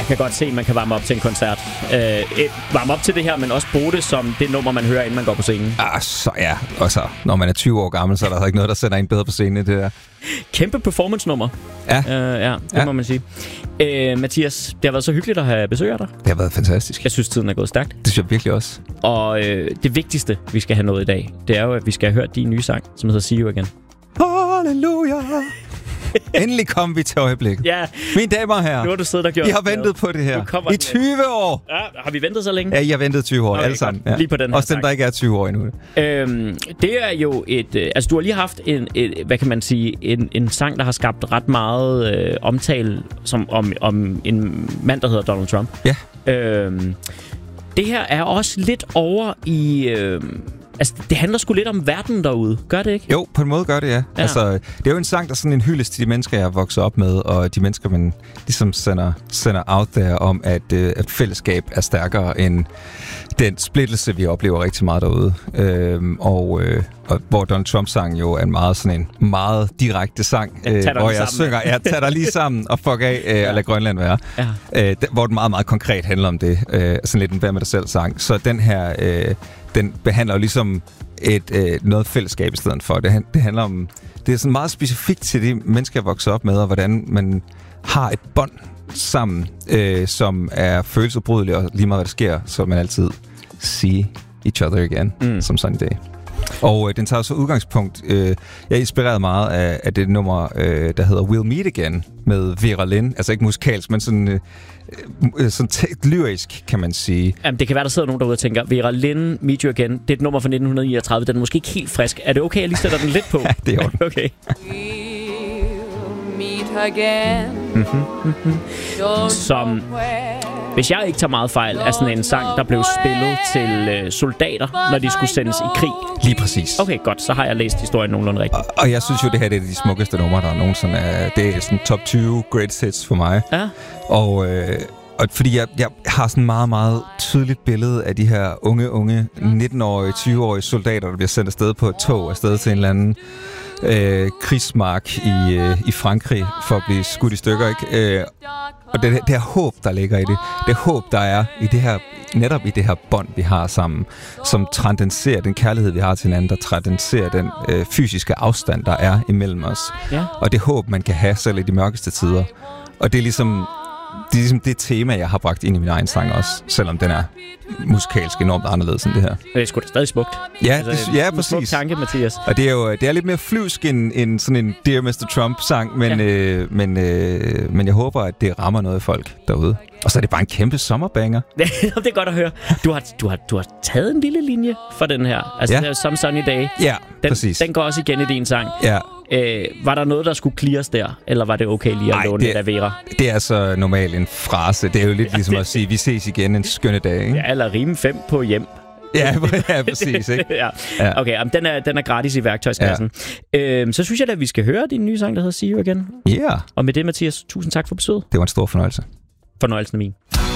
Jeg kan godt se, at man kan varme op til en koncert. Varme op til det her, men også bruge det som det nummer, man hører, inden man går på scenen. Så ja. Og så, når man er 20 år gammel, så er der ikke noget, der sender en bedre på scenen end det der. Kæmpe performance-nummer. Ja. Det må man sige. Mathias, det har været så hyggeligt at have besøg af dig. Det har været fantastisk. Jeg synes, tiden er gået stærkt. Det synes jeg virkelig også. Og det vigtigste, vi skal have nået i dag, det er jo, at vi skal have hørt din nye sang, som hedder See You Again. Halleluja! Endelig kom vi til øjeblikket. Ja. Mine damer og herrer, Nu har du siddet og gjort. I har ventet på det her i 20 år. Ja, har vi ventet så længe? Ja, I har ventet 20 år, alle sammen. Ja. Lige på den her også den, der ikke er 20 år endnu. Det er jo et... altså, du har lige haft hvad kan man sige, en sang, der har skabt ret meget omtale om en mand, der hedder Donald Trump. Ja. Det her er også lidt over i... altså, det handler sgu lidt om verden derude. Gør det ikke? Jo, på en måde gør det, ja. Altså, det er jo en sang, der er sådan en hyldest til de mennesker, jeg er vokset op med, og de mennesker, man ligesom sender out there om, at fællesskab er stærkere end den splittelse, vi oplever rigtig meget derude. Og hvor Donald Trump-sang jo er en meget direkte sang, hvor jeg synger, tag dig lige sammen og fuck af og lad Grønland være. Ja. Hvor den meget, meget konkret handler om det. Sådan lidt en vær med dig selv sang. Så den her... den behandler jo ligesom noget fællesskab i stedet for. Det handler om... Det er sådan meget specifikt til de mennesker, jeg vokser op med, og hvordan man har et bånd sammen, som er følelsesbrydeligt, og lige meget hvad der sker, så man altid see each other again, som Sunny Day. Og den tager så udgangspunkt... jeg er inspireret meget af det nummer, der hedder We'll Meet Again, med Vera Lynn. Altså ikke musikalsk, men sådan lyrisk, kan man sige. Jamen, det kan være, der sidder nogen derude og tænker, Vera Lynn, Meet You Again, det er et nummer fra 1939, den er måske ikke helt frisk. Er det okay, at jeg lige sætter den lidt på? Ja, det er okay. We'll meet again. Som, hvis jeg ikke tager meget fejl, er sådan en sang, der blev spillet til soldater, når de skulle sendes i krig. Lige præcis. Okay, godt. Så har jeg læst historien nogenlunde rigtigt. Og jeg synes jo, det her det er de smukkeste numre, der er nogensinde. Det er sådan top 20 greatest hits for mig. Ja. Og fordi jeg har sådan en meget, meget tydeligt billede af de her unge 19-årige, 20-årige soldater, der bliver sendt afsted på et tog afsted til en eller anden krigsmark i Frankrig for at blive skudt i stykker, ikke? Og det her håb, der ligger i det. Det håb, der er i det her, netop i det her bånd, vi har sammen, som transcenderer den kærlighed, vi har til hinanden, der transcenderer den fysiske afstand, der er imellem os. Ja. Og det håb, man kan have selv i de mørkeste tider. Og det er ligesom det tema, jeg har bragt ind i min egen sang også, selvom den er musikalsk enormt anderledes end det her. Det er sgu da stadig smukt. Ja, ja, præcis. Smuk tanke, Mathias. Og det er jo det er lidt mere flyvsk end sådan en Dear Mr. Trump-sang, men jeg håber, at det rammer noget af folk derude. Og så er det bare en kæmpe sommerbanger. Det er godt at høre. Du har taget en lille linje for den her. Altså, det er Some Sunny Day. Ja, præcis. Den går også igen i din sang. Ja. Var der noget, der skulle clears der? Eller var det okay lige at låne det af Vera? Det er så normalt en frase. Det er jo lidt ligesom at sige, vi ses igen en skønne dag, ikke? Ja, eller rime 5 på hjem. Ja, præcis, ikke? Ja. Okay, den er gratis i værktøjskassen. Ja. Så synes jeg da, at vi skal høre din nye sang, der hedder See You Again. Ja. Yeah. Og med det, Mathias, tusind tak for besøget. Det var en stor fornøjelse. Fornøjelsen er min.